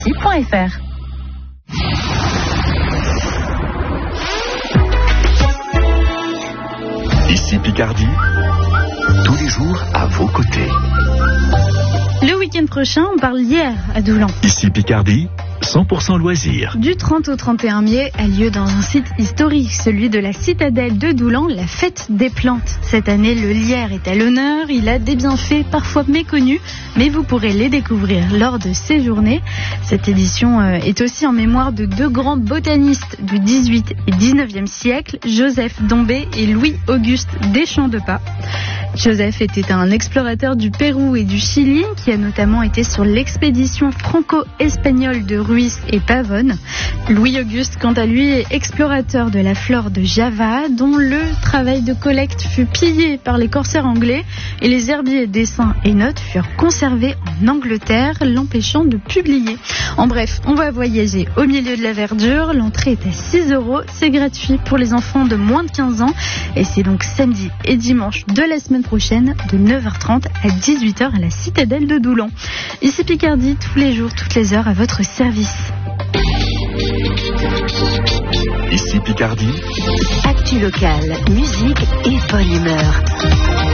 Picardie.fr. Ici Picardie, tous les jours à vos côtés. Le week-end prochain, on parle lierre à Doulan. Ici Picardie, 100% loisirs. Du 30 au 31 mai a lieu dans un site historique, celui de la citadelle de Doulan, la fête des plantes. Cette année, le lierre est à l'honneur, il a des bienfaits parfois méconnus, mais vous pourrez les découvrir lors de ces journées. Cette édition est aussi en mémoire de deux grands botanistes du 18 et 19e siècle, Joseph Dombé et Louis-Auguste Deschamps-de-Pas. Joseph était un explorateur du Pérou et du Chili qui a notamment été sur l'expédition franco-espagnole de Ruiz et Pavone. Louis-Auguste, quant à lui, est explorateur de la flore de Java, dont le travail de collecte fut pillé par les corsaires anglais et les herbiers, dessins et notes furent conservés en Angleterre, l'empêchant de publier. En bref, on va voyager au milieu de la verdure. L'entrée est à 6 €. C'est gratuit pour les enfants de moins de 15 ans. Et c'est donc samedi et dimanche de la semaine prochaine de 9h30 à 18h à la citadelle de Doulan. Ici Picardie, tous les jours, toutes les heures à votre service. Ici Picardie, Actu locale, musique et bonne humeur.